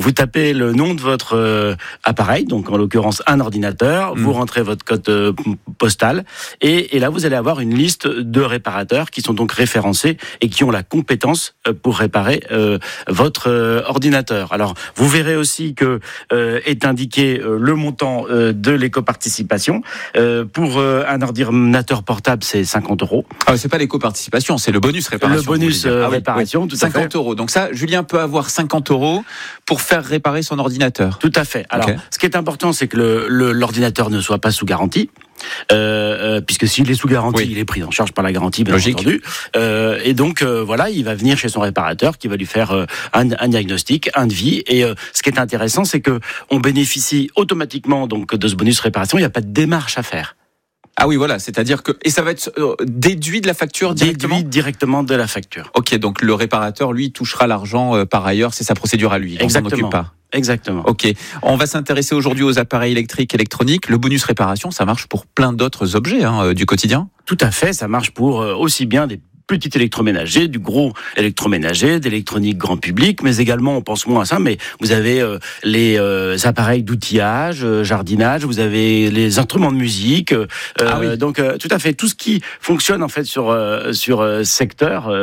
vous tapez le nom de votre appareil, donc en l'occurrence un ordinateur, vous rentrez votre code postal, et là vous allez avoir une liste de réparateurs qui sont donc référencés et qui ont la compétence pour réparer votre ordinateur. Alors, vous verrez aussi que est indiqué le montant de l'éco-participation. Pour un ordinateur portable, c'est 50 €. Ah, c'est pas l'éco-participation, c'est le bonus réparation. Le bonus réparation, tout à fait. 50 €. Donc ça, Julien peut avoir 50 € pour faire réparer son ordinateur. Tout à fait. Alors, ce qui est important, c'est que l'ordinateur ne soit pas sous garantie. Puisque s'il est sous garantie, il est pris en charge par la garantie, bien entendu. Et donc voilà, il va venir chez son réparateur qui va lui faire un diagnostic, un devis. Et ce qui est intéressant, c'est que on bénéficie automatiquement donc de ce bonus réparation. Il n'y a pas de démarche à faire. Ah oui, voilà, c'est-à-dire que et ça va être déduit de la facture directement. Déduit directement de la facture. Ok, donc le réparateur lui touchera l'argent par ailleurs, c'est sa procédure à lui. Exactement. On s'en occupe pas. Exactement. Ok, on va s'intéresser aujourd'hui aux appareils électriques, électroniques. Le bonus réparation, ça marche pour plein d'autres objets du quotidien. Tout à fait, ça marche pour aussi bien des petits électroménagers, du gros électroménager, d'électronique grand public, mais également, on pense moins à ça, mais vous avez les appareils d'outillage, jardinage, vous avez les instruments de musique, donc tout à fait, tout ce qui fonctionne en fait sur secteur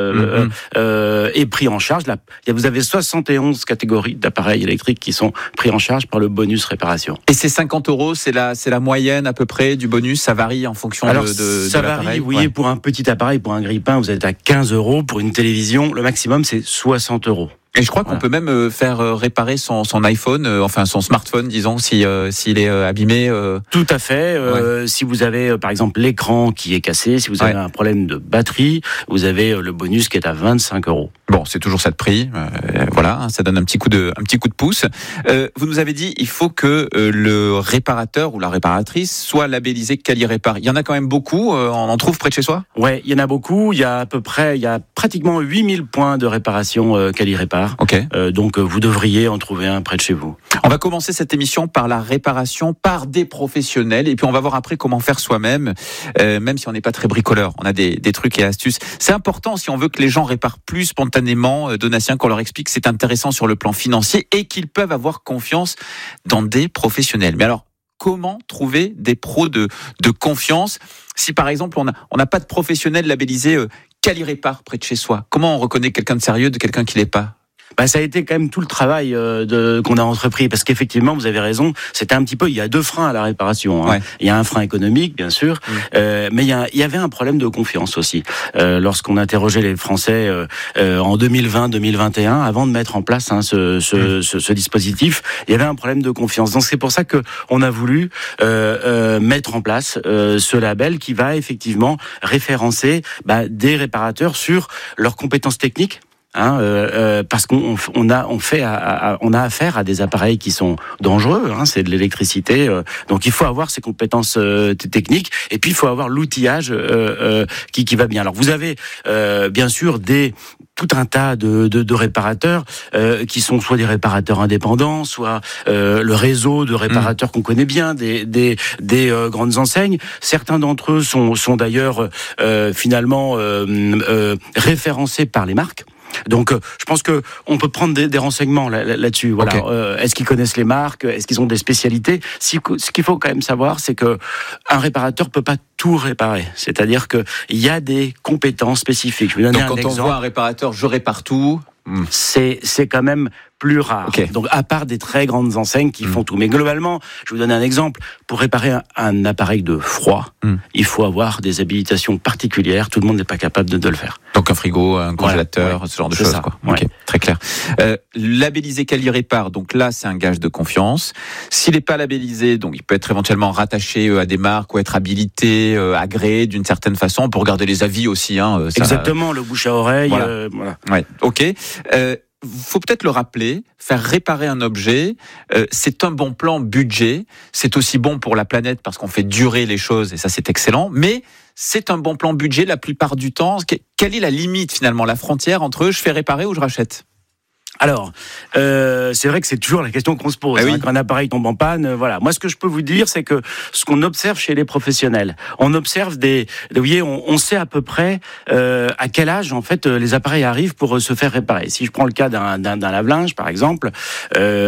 est pris en charge. Là, vous avez 71 catégories d'appareils électriques qui sont pris en charge par le bonus réparation. Et ces 50 €, c'est la moyenne à peu près du bonus, ça varie en fonction de ça varie, vous voyez, pour un petit appareil, pour un grille-pain, vous êtes à 15 €. Pour une télévision, le maximum, c'est 60 €. Et je crois qu'on peut même faire réparer son iPhone, enfin son smartphone, disons, s'il est abîmé. Tout à fait. Si vous avez, par exemple, l'écran qui est cassé, si vous avez un problème de batterie, vous avez le bonus qui est à 25 €. Bon, c'est toujours ça de prix. Voilà, ça donne un petit coup de pouce. Vous nous avez dit, il faut que le réparateur ou la réparatrice soit labellisé Quali-Répar. Il y en a quand même beaucoup. On en trouve près de chez soi. Ouais, il y en a beaucoup. Il y a pratiquement 8000 points de réparation Quali-Répar. Okay. Donc vous devriez en trouver un près de chez vous. On va commencer cette émission par la réparation par des professionnels et puis on va voir après comment faire soi-même, même si on n'est pas très bricoleur. On a des trucs et astuces. C'est important si on veut que les gens réparent plus spontanément, Donatien, qu'on leur explique que c'est intéressant sur le plan financier et qu'ils peuvent avoir confiance dans des professionnels. Mais alors, comment trouver des pros de confiance si par exemple on n'a pas de professionnel labellisé Quali-Répar près de chez soi? Comment on reconnaît quelqu'un de sérieux de quelqu'un qui l'est pas? Ça a été quand même tout le travail qu'on a entrepris, parce qu'effectivement, vous avez raison, c'était un petit peu, il y a deux freins à la réparation. Hein. Ouais. Il y a un frein économique, bien sûr, mais il y avait un problème de confiance aussi. Lorsqu'on interrogeait les Français en 2020-2021, avant de mettre en place ce dispositif, il y avait un problème de confiance. Donc c'est pour ça que on a voulu mettre en place ce label qui va effectivement référencer des réparateurs sur leurs compétences techniques. Parce qu'on a affaire à des appareils qui sont dangereux, c'est de l'électricité, donc il faut avoir ces compétences techniques et puis il faut avoir l'outillage qui va bien. Alors vous avez bien sûr tout un tas de réparateurs qui sont soit des réparateurs indépendants, soit le réseau de réparateurs qu'on connaît bien, des grandes enseignes. Certains d'entre eux sont d'ailleurs finalement référencés par les marques. Donc, je pense que on peut prendre des renseignements là-dessus. Voilà. Okay. Est-ce qu'ils connaissent les marques? Est-ce qu'ils ont des spécialités? Ce qu'il faut quand même savoir, c'est que un réparateur peut pas tout réparer. C'est-à-dire que il y a des compétences spécifiques. Je vais donner un exemple. Donc, quand on voit un réparateur, je répare tout. C'est quand même plus rare. Okay. Donc, à part des très grandes enseignes qui font tout. Mais globalement, je vais vous donner un exemple. Pour réparer un appareil de froid, il faut avoir des habilitations particulières. Tout le monde n'est pas capable de le faire. Donc, un frigo, un congélateur, ce genre de choses. Quoi. Ouais. Okay. Très clair. Labellisé Quali-Répar, donc là, c'est un gage de confiance. S'il n'est pas labellisé, donc il peut être éventuellement rattaché à des marques ou être habilité, agréé d'une certaine façon. On peut regarder les avis aussi. Exactement, le bouche à oreille. Voilà. Ouais. Ok. Faut peut-être le rappeler, faire réparer un objet, c'est un bon plan budget, c'est aussi bon pour la planète parce qu'on fait durer les choses et ça c'est excellent, mais c'est un bon plan budget la plupart du temps. Quelle est la limite finalement, la frontière entre je fais réparer ou je rachète ? Alors, c'est vrai que c'est toujours la question qu'on se pose. Quand un appareil tombe en panne, voilà. Moi, ce que je peux vous dire, c'est que ce qu'on observe chez les professionnels, on observe vous voyez, on sait à peu près à quel âge en fait les appareils arrivent pour se faire réparer. Si je prends le cas d'un lave-linge, par exemple.